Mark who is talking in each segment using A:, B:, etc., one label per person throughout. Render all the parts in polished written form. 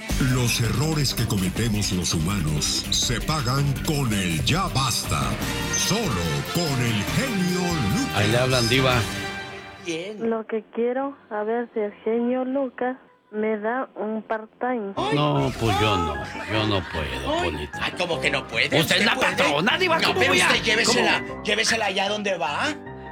A: Los errores que cometemos los humanos se pagan con el ya basta. Solo con el genio Lucas.
B: Ahí le hablan, Diva.
C: Bien. Lo que quiero, a ver si el genio Lucas me da un part-time.
B: No, pues yo no puedo, Polita.
D: Ay, ¿cómo que no puede?
B: Usted es la patrona, Diva.
D: No, pero usted llévesela allá donde va.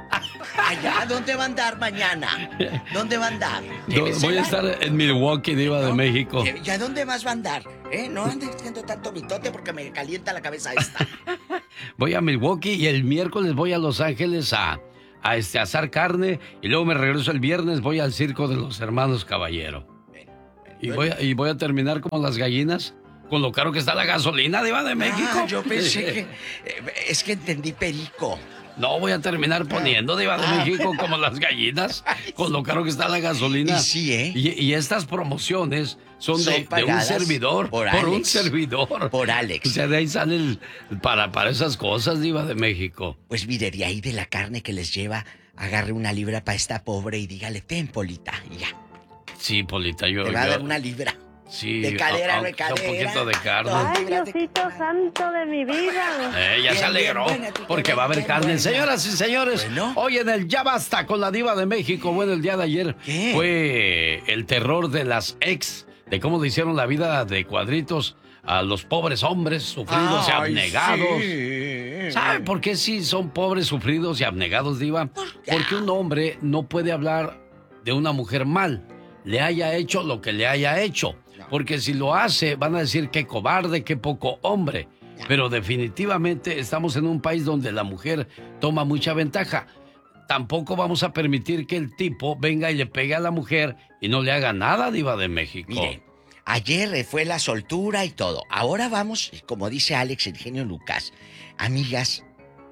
D: Allá, ¿dónde va a andar mañana? ¿Dónde va a andar?
B: Voy a estar en Milwaukee, Diva de México.
D: ¿Ya dónde más va a andar? No ande diciendo tanto mitote porque me calienta la cabeza esta.
B: Voy a Milwaukee y el miércoles voy a Los Ángeles a asar carne y luego me regreso el viernes, voy al circo de los hermanos Caballero. Y voy a terminar como las gallinas con lo caro que está la gasolina, Diva de México.
D: Yo pensé que... es que entendí perico.
B: No, voy a terminar poniendo, Diva de México, como las gallinas, con lo caro que está la gasolina.
D: Y sí, ¿eh?
B: Y estas promociones son de un servidor, por un servidor.
D: Por Alex.
B: O sea, de ahí salen para esas cosas, Diva de México.
D: Pues mire, de ahí de la carne que les lleva, agarre una libra para esta pobre y dígale, ten, Polita, y ya.
B: Sí, Polita, yo...
D: Te va a dar una libra.
B: Sí,
D: de cadera, de cadera.
B: Un poquito de carne.
C: Ay, Diosito santo de mi vida.
B: Ya se alegró, porque va a haber carne. Señoras y señores, hoy en el Ya Basta con la Diva de México, bueno, el día de ayer fue el terror de las ex, de cómo le hicieron la vida de cuadritos a los pobres hombres sufridos y abnegados. Sí. ¿Sabe por qué sí son pobres, sufridos y abnegados, Diva? Porque un hombre no puede hablar de una mujer mal, le haya hecho lo que le haya hecho. Porque si lo hace, van a decir qué cobarde, qué poco hombre. Pero definitivamente estamos en un país donde la mujer toma mucha ventaja. Tampoco vamos a permitir que el tipo venga y le pegue a la mujer y no le haga nada, Diva de México.
D: Mire, ayer fue la soltura y todo. Ahora vamos, como dice Alex, el genio Lucas. Amigas,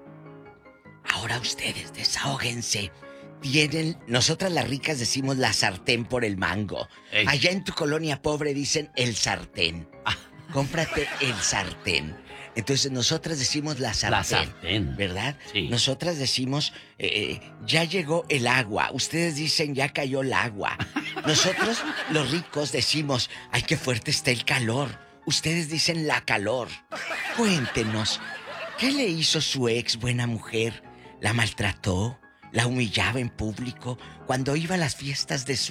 D: ahora ustedes desahóguense. Nosotras las ricas decimos la sartén por el mango. Ey. Allá en tu colonia pobre dicen el sartén. Cómprate el sartén. Entonces nosotras decimos la sartén. ¿Verdad?
B: Sí.
D: Nosotras decimos ya llegó el agua. Ustedes dicen ya cayó el agua. Nosotros los ricos decimos ay, qué fuerte está el calor. Ustedes dicen la calor. Cuéntenos, ¿qué le hizo su ex buena mujer? ¿La maltrató? ¿La humillaba en público? Cuando iba a las fiestas de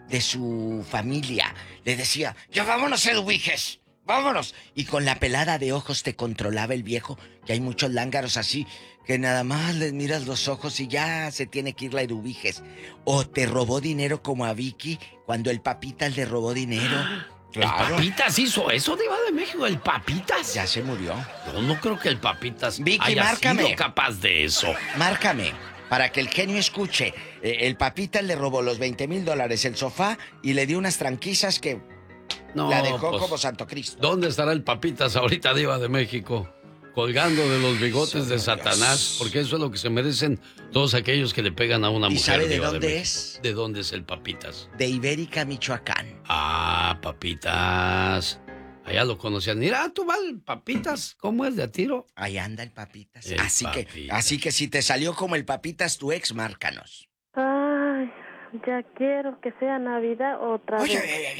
D: su familia, le decía, ya vámonos, Eduviges, vámonos. Y con la pelada de ojos te controlaba el viejo, que hay muchos lángaros así, que nada más les miras los ojos y ya se tiene que ir la Eduviges. O te robó dinero como a Vicky, cuando el Papitas le robó dinero.
B: Claro. ¿El Papitas hizo eso, Diva de México? ¿El Papitas?
D: Ya se murió.
B: Yo no creo que el Papitas
D: Vicky,
B: haya sido capaz de eso.
D: Márcame. Para que el genio escuche, el Papitas le robó los $20,000, el sofá, y le dio unas tranquisas que la dejó pues, como Santo Cristo.
B: ¿Dónde estará el Papitas ahorita, Diva de México? Colgando de los bigotes de Satanás, porque eso es lo que se merecen todos aquellos que le pegan a una mujer.
D: ¿Y sabe de
B: Diva
D: dónde
B: de
D: es?
B: ¿De dónde es el Papitas?
D: De Ibérica, Michoacán.
B: Ah, Papitas. Allá lo conocían. Mira, tú vas, Papitas, ¿cómo es de a tiro?
D: Ahí anda el Papitas. Así que si te salió como el Papitas tu ex, márcanos.
C: Ay, ya quiero que sea Navidad otra vez.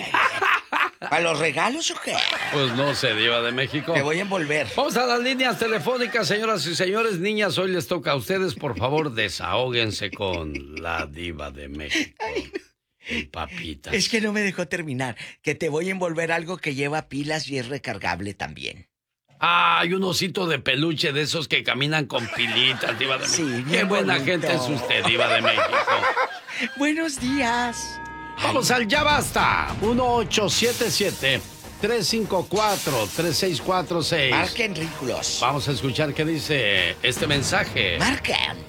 D: ¿Para los regalos o qué?
B: Pues no sé, Diva de México.
D: Te voy a envolver.
B: Vamos a las líneas telefónicas, señoras y señores. Niñas, hoy les toca a ustedes. Por favor, desahóguense con la Diva de México. El Papitas.
D: Es que no me dejó terminar. Que te voy a envolver algo que lleva pilas y es recargable también.
B: Ah, hay un osito de peluche de esos que caminan con pilitas, Diva de México.
D: Sí,
B: qué buena bonito. Gente es usted, Diva de México.
D: Buenos días.
B: Vamos al Ya Basta. 1877-354-3646.
D: Marquen, ridículos.
B: Vamos a escuchar qué dice este mensaje.
D: Marquen.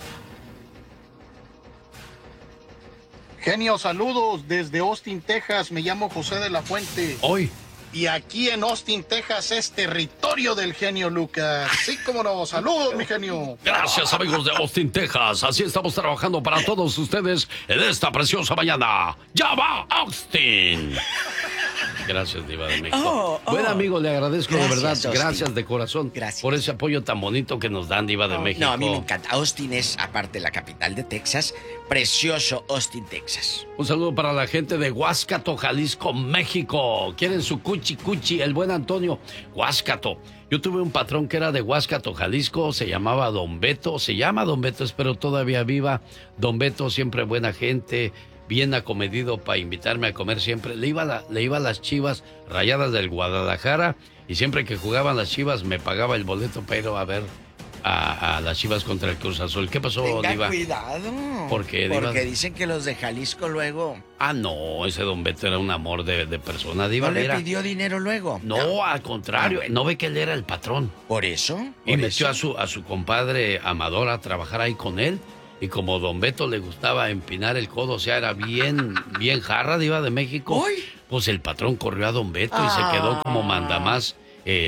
E: Genio, saludos desde Austin, Texas. Me llamo José de la Fuente.
B: Hoy.
E: Y aquí en Austin, Texas, es territorio del genio Lucas. Sí, cómo no. Saludos, mi genio.
B: Gracias, amigos de Austin, Texas. Así estamos trabajando para todos ustedes en esta preciosa mañana. ¡Ya va, Austin! Gracias, Diva de México. Buen amigo, le agradezco de verdad. Austin. Gracias de corazón.
D: Gracias.
B: Por ese apoyo tan bonito que nos dan, Diva de México.
D: No, a mí me encanta. Austin es, aparte, la capital de Texas. Precioso Austin, Texas.
B: Un saludo para la gente de Huáscato, Jalisco, México. Quieren su cuchi, el buen Antonio. Huáscato. Yo tuve un patrón que era de Huáscato, Jalisco, se llamaba Don Beto, se llama Don Beto, espero todavía viva. Don Beto, siempre buena gente, bien acomedido para invitarme a comer siempre. Le iba a las Chivas Rayadas del Guadalajara y siempre que jugaban las Chivas me pagaba el boleto para ir a ver a las Chivas contra el Cruz Azul. ¿Qué pasó,
D: Tenga
B: Diva?
D: cuidado.
B: ¿Por qué, Diva?
D: Porque dicen que los de Jalisco luego...
B: Ah, no, ese Don Beto era un amor de persona, Diva.
D: ¿No le pidió dinero luego?
B: No, al contrario. No ve que él era el patrón.
D: ¿Por eso?
B: Y metió a su compadre Amador a trabajar ahí con él. Y como Don Beto le gustaba empinar el codo, o sea, era bien jarra, Diva de México.
D: ¡Uy!
B: Pues el patrón corrió a Don Beto y se quedó como mandamás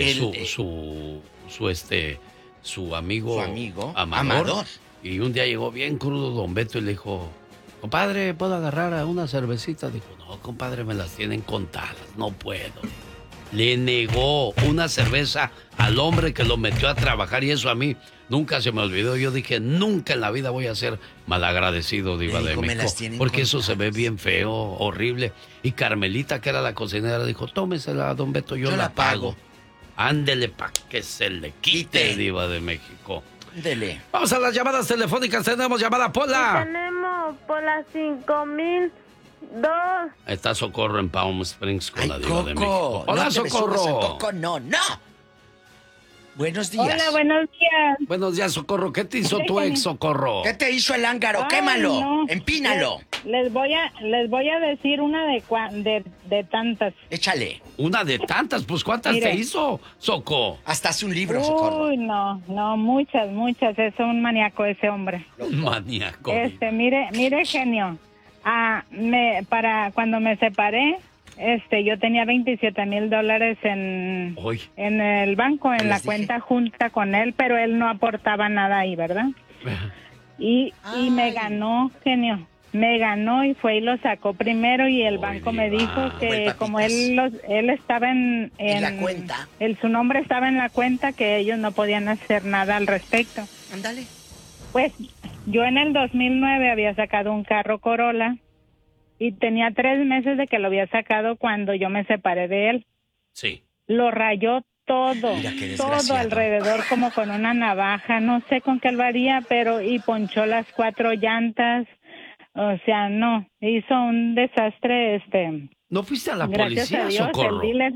B: su amigo Amador. Y un día llegó bien crudo Don Beto y le dijo: compadre, ¿puedo agarrar a una cervecita? Dijo: no, compadre, me las tienen contadas, no puedo. Le negó una cerveza al hombre que lo metió a trabajar, y eso a mí nunca se me olvidó. Yo dije, nunca en la vida voy a ser malagradecido, Diva de México, porque eso se ve bien feo, horrible. Y Carmelita, que era la cocinera, dijo: tómesela, Don Beto, yo la pago. Ándele pa' que se le quite, Diva de México.
D: Ándele.
B: Vamos a las llamadas telefónicas. Tenemos llamada, Pola.
C: Tenemos Pola 5002.
B: Está Socorro en Palm Springs con la Diva
D: Coco.
B: de México. Hola,
D: no
B: Socorro.
D: Coco, no. Buenos días.
C: Hola, buenos días.
B: Buenos días, Socorro. ¿Qué te hizo tu ex, Socorro?
D: ¿Qué te hizo el ángaro? Quémalo.
C: No.
D: Empínalo.
C: Les voy a decir una de tantas.
D: Échale.
B: Una de tantas, pues ¿cuántas
C: Mire.
B: te hizo, Soco?
D: Hasta hace un libro, Socorro.
C: Uy, no, muchas. Es un maníaco ese hombre.
B: Un maníaco.
C: Mire, genio. Para cuando me separé, yo tenía $27,000 en el banco, en la cuenta junta con él, pero él no aportaba nada ahí, ¿verdad? Y me ganó, genio. Me ganó y fue y lo sacó primero, y el banco me dijo que como él estaba en
D: la cuenta.
C: Su nombre estaba en la cuenta, que ellos no podían hacer nada al respecto.
D: Ándale.
C: Pues yo en el 2009 había sacado un carro Corolla y tenía 3 meses de que lo había sacado cuando yo me separé de él.
B: Sí.
C: Lo rayó todo,
D: Mira qué
C: todo
D: desgraciado.
C: alrededor como con una navaja, no sé con qué lo haría, y ponchó las 4 llantas. O sea, no, hizo un desastre,
B: ¿No fuiste a la
C: gracias
B: policía,
C: a Dios,
B: Socorro?
C: el dealer.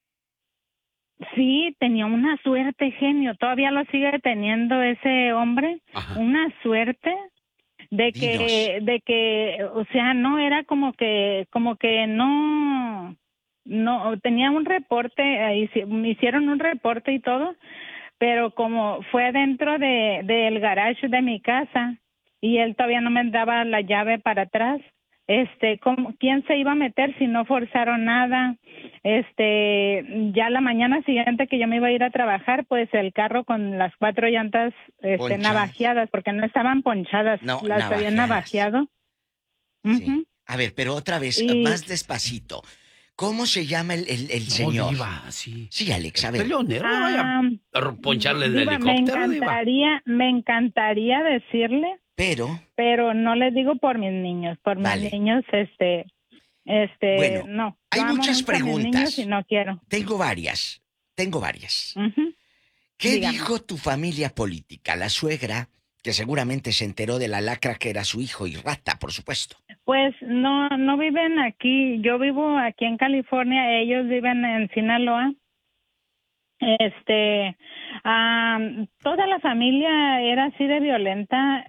C: Sí, tenía una suerte, genio, todavía lo sigue teniendo ese hombre. Ajá. Una suerte de que, o sea, no era como que no, tenía un reporte, me hicieron un reporte y todo, pero como fue dentro del garage de mi casa, y él todavía no me daba la llave para atrás. ¿Quién se iba a meter si no forzaron nada? Ya la mañana siguiente que yo me iba a ir a trabajar, pues el carro con las 4 llantas navajeadas, porque no estaban ponchadas, las habían navajeado.
D: Sí. Uh-huh. A ver, pero otra vez, más despacito. ¿Cómo se llama el señor?
B: Diva, sí.
D: Sí, Alex, a ver.
B: Peleonero, vaya a poncharle el
C: Diva,
B: helicóptero,
C: me encantaría decirle, pero no les digo por mis niños, mis niños,
D: bueno,
C: no.
D: Hay muchas preguntas.
C: Niños y no quiero.
D: Tengo varias.
C: Uh-huh.
D: ¿Qué dijo tu familia política? La suegra, que seguramente se enteró de la lacra que era su hijo y rata, por supuesto.
C: Pues no viven aquí. Yo vivo aquí en California, ellos viven en Sinaloa. Toda la familia era así de violenta.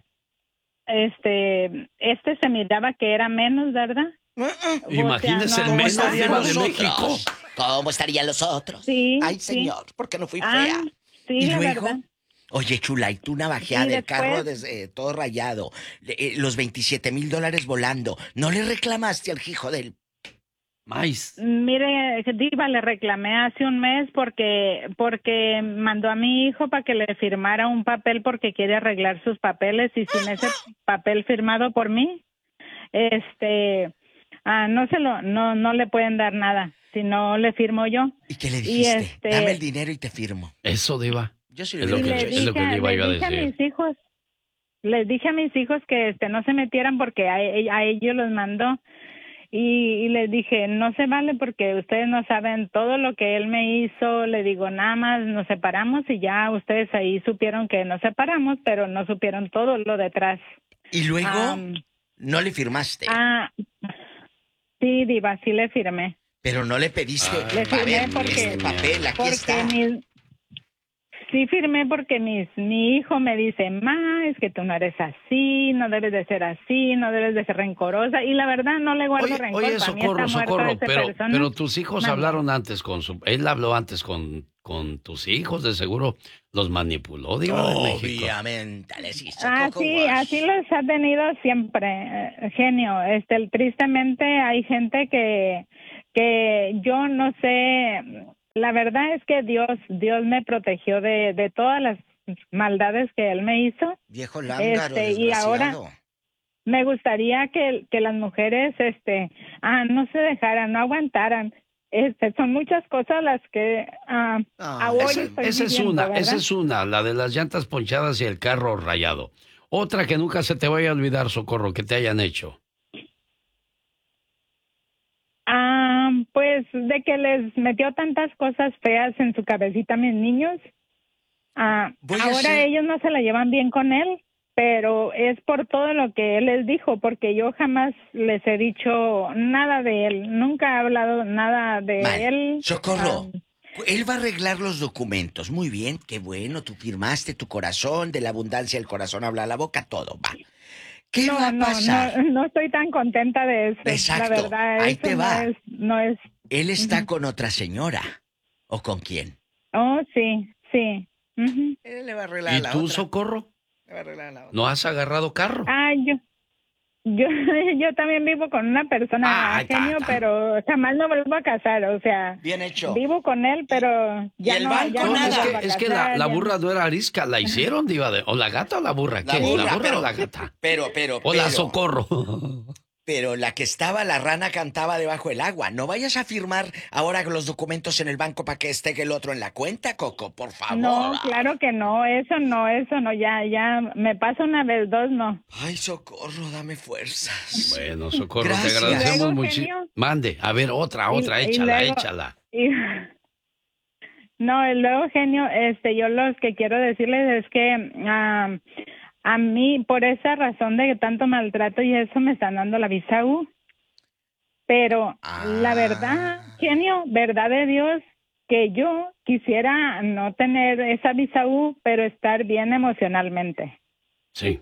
C: Se miraba que era menos, ¿verdad?
B: Imagínese el menos, Diva de México.
D: ¿Cómo estarían los otros?
C: Sí.
D: Ay, señor, ¿por qué no fui fea?
C: Sí,
D: ¿Y
C: la
D: luego?
C: verdad.
D: Oye, chula, y tú navajeada, el carro todo rayado, los $27,000 volando. ¿No le reclamaste al hijo del
B: maíz?
C: Mire, Diva, le reclamé hace un mes porque mandó a mi hijo para que le firmara un papel porque quiere arreglar sus papeles, y sin ese papel firmado por mí, no le pueden dar nada si no le firmo yo.
D: ¿Y qué le dijiste? Dame el dinero y te firmo.
B: Eso, diva.
D: Yo sí
B: es lo que le iba yo a decir.
C: Les dije a mis hijos que no se metieran porque a ellos los mandó. Y les dije, no se vale porque ustedes no saben todo lo que él me hizo. Le digo, nada más nos separamos y ya ustedes ahí supieron que nos separamos, pero no supieron todo lo detrás.
D: ¿Y luego no le firmaste?
C: Sí, diva, sí le firmé.
D: Pero no le pediste,
C: le firmé porque,
D: este papel, aquí está.
C: Sí firmé porque mi hijo me dice, es que tú no eres así, no debes de ser así, no debes de ser rencorosa. Y la verdad no le guardo rencor.
B: Oye, Socorro, pero tus hijos hablaron antes él habló antes con tus hijos, de seguro los manipuló, digo, de México.
D: Obviamente, les hizo
C: así los ha tenido siempre, genio. Tristemente hay gente que yo no sé. La verdad es que Dios me protegió de todas las maldades que él me hizo.
D: Viejo lángaro,
C: y ahora me gustaría que las mujeres no se dejaran, no aguantaran. Son muchas cosas las que
B: esa es una, la de las llantas ponchadas y el carro rayado. Otra que nunca se te vaya a olvidar, Socorro, que te hayan hecho.
C: Pues de que les metió tantas cosas feas en su cabecita a mis niños. Ahora ellos no se la llevan bien con él, pero es por todo lo que él les dijo, porque yo jamás les he dicho nada de él, nunca he hablado nada de él.
D: Socorro, él va a arreglar los documentos, muy bien, qué bueno, tú firmaste tu corazón, de la abundancia del corazón habla la boca, todo, va. ¿Qué va a pasar?
C: No estoy tan contenta de eso.
D: Exacto,
C: la verdad,
D: ahí te va.
C: No es.
D: ¿Él está con otra señora? ¿O con quién?
C: Oh, sí.
D: Él le va a arreglar
B: ¿Y
D: la
B: tú,
D: otra.
B: Socorro?
D: Le va a arreglar la otra.
B: ¿No has agarrado carro?
C: Yo también vivo con una persona, genio, pero jamás me vuelvo a casar, o sea.
D: Bien hecho.
C: Vivo con él, pero ya no.
B: Es que la burra no era arisca, la hicieron, diva, o la gata o la burra, ¿qué? ¿La burra o la gata? O la Socorro.
D: Pero la que estaba, la rana cantaba debajo del agua. No vayas a firmar ahora los documentos en el banco para que esté el otro en la cuenta, Coco, por favor.
C: No, claro que no, eso no, ya, me pasa una vez, dos, no.
D: Ay, Socorro, dame fuerzas.
B: Bueno, Socorro,
D: gracias.
B: Te agradecemos muchísimo. Mande, a ver, otra, échala.
C: No, y luego, genio, yo lo que quiero decirles es que a mí, por esa razón de tanto maltrato y eso, me están dando la visa U. Pero la verdad, genio, verdad de Dios, que yo quisiera no tener esa visa U, pero estar bien emocionalmente.
B: Sí.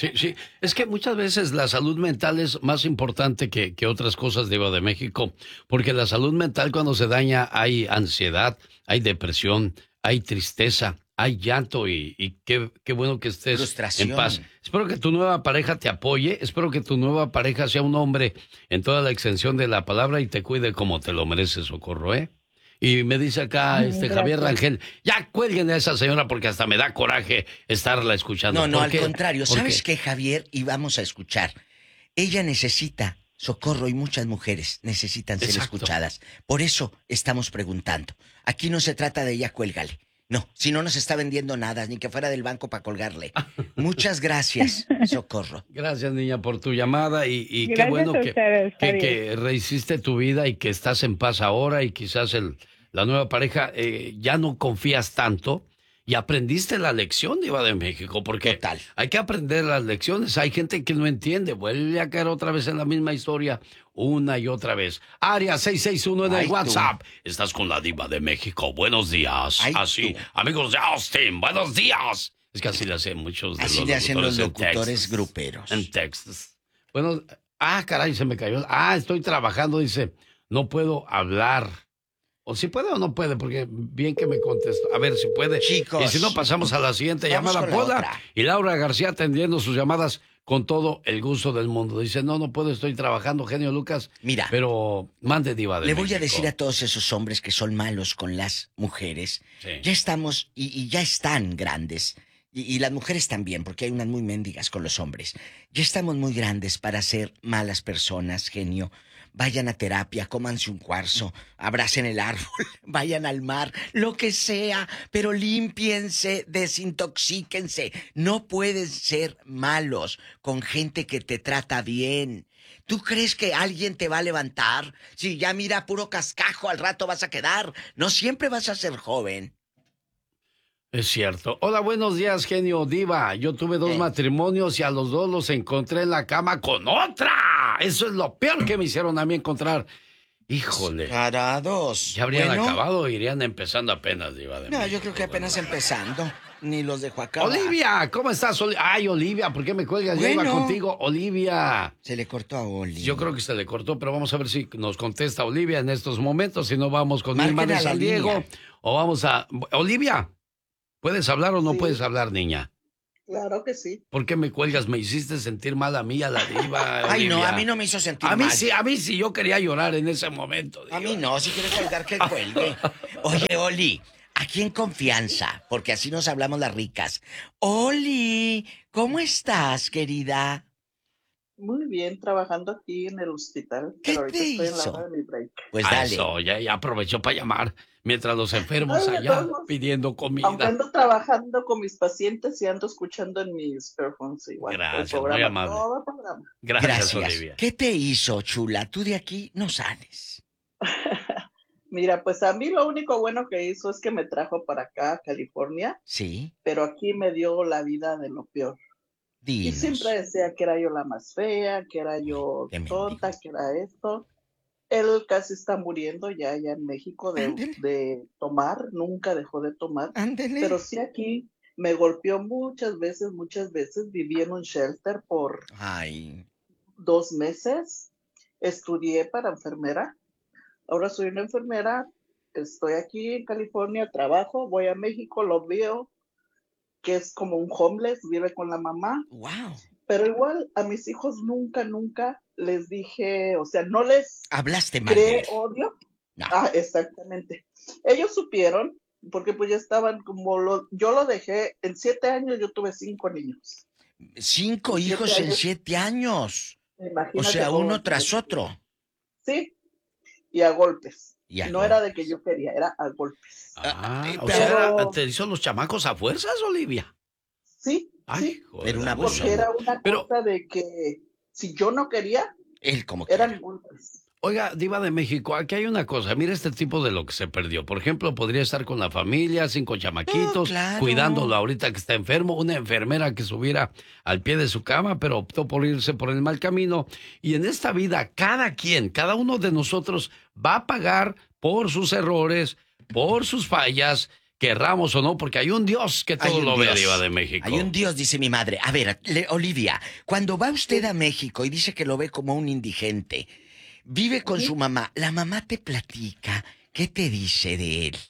B: Es que muchas veces la salud mental es más importante que otras cosas, diva, de México, porque la salud mental cuando se daña hay ansiedad, hay depresión, hay tristeza, hay llanto y qué bueno que estés
D: frustración.
B: En paz. Espero que tu nueva pareja te apoye, espero que tu nueva pareja sea un hombre en toda la extensión de la palabra y te cuide como te lo mereces, Socorro, ¿eh? Y me dice acá Javier Rangel, ya cuelguen a esa señora porque hasta me da coraje estarla escuchando.
D: No, al contrario. ¿Sabes qué, Javier? Y vamos a escuchar. Ella necesita Socorro y muchas mujeres necesitan ser escuchadas. Por eso estamos preguntando. Aquí no se trata de ella, cuélgale. No, si no nos está vendiendo nada, ni que fuera del banco para colgarle. Muchas gracias, Socorro.
B: Gracias, niña, por tu llamada y qué bueno que rehiciste tu vida y que estás en paz ahora y quizás la nueva pareja ya no confías tanto y aprendiste la lección, diva de México, porque hay que aprender las lecciones. Hay gente que no entiende, vuelve a caer otra vez en la misma historia una y otra vez. Área 661 en el WhatsApp. Estás con la diva de México. Buenos días. Así, amigos de Austin, buenos días. Es que así le hacen muchos de
D: así
B: los
D: le hacen los locutores
B: Texas,
D: gruperos.
B: En Texas. Bueno, caray, se me cayó. Estoy trabajando, dice, no puedo hablar. O si puede o no puede, porque bien que me contestó. A ver si puede.
D: Chicos.
B: Y si no, pasamos a la siguiente llamada. Pola. Y Laura García atendiendo sus llamadas con todo el gusto del mundo. Dice, no puedo, estoy trabajando, genio Lucas.
D: Mira.
B: Pero mande, diva de México.
D: Le voy a decir a todos esos hombres que son malos con las mujeres. Sí. Ya estamos y ya están grandes. Y las mujeres también, porque hay unas muy mendigas con los hombres. Ya estamos muy grandes para ser malas personas, genio. vayan a terapia, cómanse un cuarzo, abracen el árbol, vayan al mar, lo que sea, pero límpiense, desintoxíquense. No pueden ser malos con gente que te trata bien. ¿Tú crees que alguien te va a levantar? Si ya mira, puro cascajo, al rato vas a quedar. No siempre vas a ser joven.
B: Es cierto. Hola, buenos días, genio diva. Yo tuve 2 matrimonios y a los 2 los encontré en la cama con otra. Eso es lo peor que me hicieron a mí encontrar. Híjole.
D: Parados.
B: Ya habrían acabado o irían empezando apenas, diva.
D: No, yo creo que apenas empezando. Ni los dejo acá.
B: Olivia, ¿cómo estás? Ay, Olivia, ¿por qué me cuelgas? Yo iba contigo, Olivia.
D: Se le cortó a Oli.
B: Yo creo que se le cortó, pero vamos a ver si nos contesta Olivia en estos momentos. Si no, vamos con Irma de San Diego. O vamos a... Olivia, ¿puedes hablar o no puedes hablar, niña?
F: Claro que sí.
B: ¿Por qué me cuelgas? Me hiciste sentir mal a mí, a la diva.
D: Ay,
B: Olivia.
D: no, a mí no me hizo sentir mal.
B: A mí sí, yo quería llorar en ese momento. Diva.
D: A mí no, si quieres colgar que cuelgue. Oye, Oli... Aquí en confianza, porque así nos hablamos las ricas. Oli, ¿cómo estás, querida?
F: Muy bien, trabajando aquí en el hospital.
D: ¿Qué
F: pero ahorita
D: te
F: estoy en la
D: hizo?
F: hora de mi break.
D: Pues dale.
B: Eso, ya aprovechó para llamar mientras los enfermos allá pidiendo comida.
F: Aunque ando trabajando con mis pacientes y ando escuchando en mis earphones igual.
B: Gracias,
F: programa,
B: muy amable.
F: todo el programa.
B: Gracias, Olivia.
D: ¿Qué te hizo, chula? Tú de aquí no sales.
F: Mira, pues a mí lo único bueno que hizo es que me trajo para acá, a California.
D: Sí.
F: Pero aquí me dio la vida de lo peor.
D: Dinos.
F: Y siempre decía que era yo la más fea, que era yo tonta, que era esto. Él casi está muriendo ya allá en México de tomar, nunca dejó de tomar.
D: Ándele.
F: Pero sí aquí me golpeó muchas veces. Viví en un shelter por 2 meses. Estudié para enfermera. Ahora soy una enfermera, estoy aquí en California, trabajo, voy a México, lo veo, que es como un homeless, vive con la mamá.
D: Wow.
F: Pero igual a mis hijos nunca les dije, o sea, no les
D: hablaste mal
F: creé odio. No. Exactamente. Ellos supieron, porque pues ya estaban yo lo dejé, en 7 años yo tuve 5 niños.
D: 5 hijos en 7 años.
F: Imagínate,
D: o sea, uno tras otro.
F: Sí. Y a golpes. No era de que yo quería, era a golpes.
B: O sea, ¿te hizo los chamacos a fuerzas, Olivia?
F: Sí,
B: Ay,
F: sí.
B: Joder,
D: era un abuso.
F: Porque era una cosa de que si yo no quería,
D: él como
F: eran golpes.
B: Oiga, diva de México, aquí hay una cosa. Mira este tipo de lo que se perdió. Por ejemplo, podría estar con la familia, 5 chamaquitos,
D: claro.
B: cuidándolo ahorita que está enfermo. Una enfermera que subiera al pie de su cama, pero optó por irse por el mal camino. Y en esta vida, cada uno de nosotros va a pagar por sus errores, por sus fallas, querramos o no, porque hay un Dios que todo lo ve, diva de México.
D: Hay un Dios, dice mi madre. A ver, Olivia, cuando va usted a México y dice que lo ve como un indigente, vive con su mamá, ¿la mamá te platica? ¿Qué te dice de él?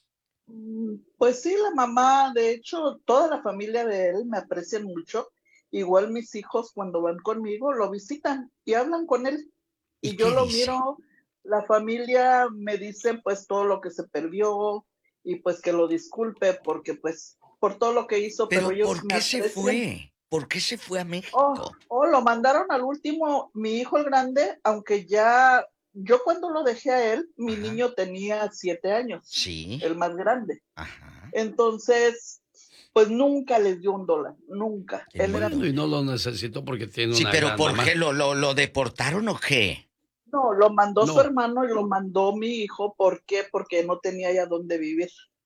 F: Pues sí, la mamá, de hecho, toda la familia de él me aprecian mucho. Igual mis hijos cuando van conmigo lo visitan y hablan con él. Y yo lo miro, la familia me dice pues todo lo que se perdió y pues que lo disculpe porque pues por todo lo que hizo. Pero ellos
D: ¿por qué se fue? ¿Por qué se fue a México?
F: Lo mandaron al último, mi hijo el grande, aunque ya, yo cuando lo dejé a él, mi niño tenía 7 años.
D: Sí.
F: El más grande. Ajá. Entonces, pues nunca les dio $1, nunca.
B: Él era... Y no lo necesitó porque tiene una
D: pero
B: gran
D: ¿por
B: mamá.
D: qué? ¿Lo deportaron o qué?
F: No, lo mandó su hermano y lo mandó mi hijo. ¿Por qué? Porque no tenía ya dónde vivir.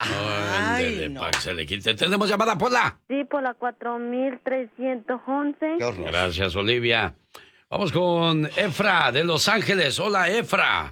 B: Ay, no. Se le quite. ¿Tenemos llamada, Pola?
G: Sí, por la 4311.
B: Gracias, Olivia. Vamos con Efra de Los Ángeles. Hola, Efra.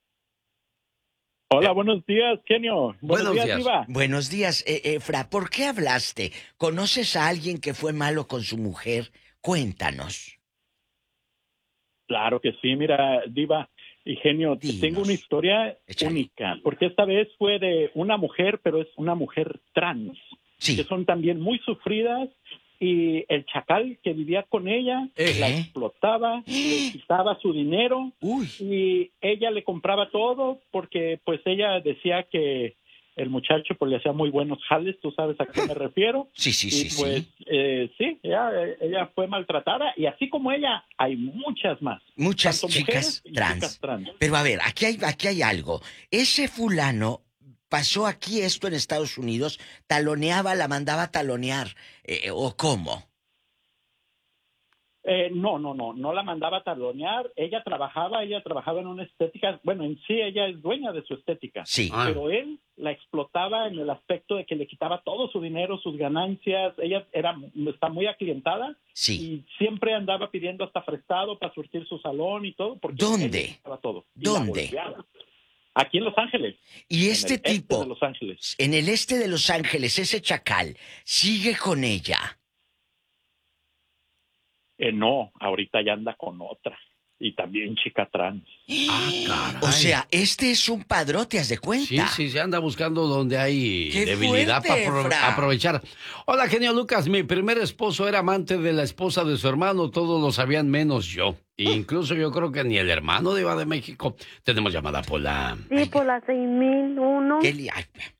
H: Hola, buenos días, genio.
B: Buenos días.
H: Diva.
D: Buenos días, Efra. ¿Por qué hablaste? ¿Conoces a alguien que fue malo con su mujer? Cuéntanos.
H: Claro que sí, mira, Diva y genio, tengo una historia única, porque esta vez fue de una mujer, pero es una mujer trans, que son también muy sufridas, y el chacal que vivía con ella la explotaba, le quitaba su dinero, y ella le compraba todo, porque pues ella decía que el muchacho pues le hacía muy buenos jales, tú sabes a qué me refiero.
D: Sí.
H: Sí, ella fue maltratada y así como ella hay muchas más.
D: Muchas chicas trans. Pero a ver, aquí hay algo. Ese fulano pasó aquí esto en Estados Unidos, taloneaba, la mandaba a talonear, ¿o cómo?
H: No la mandaba a talonear. Ella trabajaba en una estética. Bueno, en sí ella es dueña de su estética.
D: Sí.
H: Pero él la explotaba en el aspecto de que le quitaba todo su dinero, sus ganancias. Ella está muy aclientada.
D: Sí.
H: Y siempre andaba pidiendo hasta prestado para surtir su salón y todo. Porque
D: ¿Dónde?
H: Todo.
D: ¿Dónde?
H: Aquí en Los Ángeles.
D: Y este tipo,
H: este de Los Ángeles.
D: en el este de Los Ángeles, ese chacal, ¿sigue con ella?
H: No, ahorita ya anda con otra. Y también chica trans.
B: Caray.
D: O sea, este es un padrote, ¿haz de cuenta?
B: Sí, se anda buscando donde hay
D: ¡Qué
B: debilidad
D: fuerte,
B: para aprovechar. Hola, genio Lucas, mi primer esposo era amante de la esposa de su hermano, todos lo sabían menos yo. Incluso yo creo que ni el hermano de Iba de México. Tenemos llamada, Pola.
G: Sí, por la 6001.